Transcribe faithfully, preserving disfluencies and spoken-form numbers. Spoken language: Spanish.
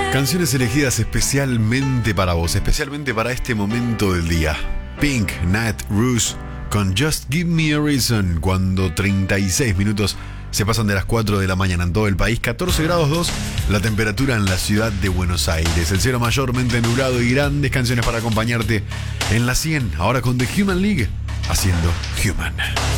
Canciones elegidas especialmente para vos, especialmente para este momento del día. Pink, Nat Rush con Just Give Me a Reason, cuando treinta y seis minutos se pasan de las cuatro de la mañana en todo el país. catorce grados dos la temperatura en la ciudad de Buenos Aires. El cielo mayormente nublado y grandes canciones para acompañarte en la cien. Ahora con The Human League haciendo Human.